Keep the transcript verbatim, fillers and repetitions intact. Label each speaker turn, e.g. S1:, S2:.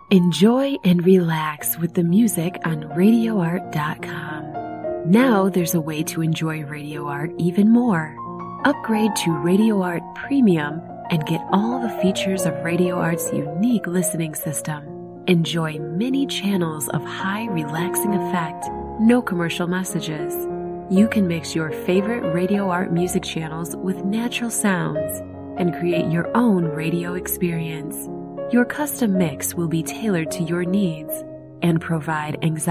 S1: Enjoy and relax with the music on radio art dot com. Now there's a way to enjoy Radio Art even more. Upgrade to Radio Art Premium and get all the features of Radio Art's unique listening system. Enjoy many channels of high relaxing effect, no commercial messages. You can mix your favorite Radio Art music channels with natural sounds and create your own radio experience. Your custom mix will be tailored to your needs and provide anxiety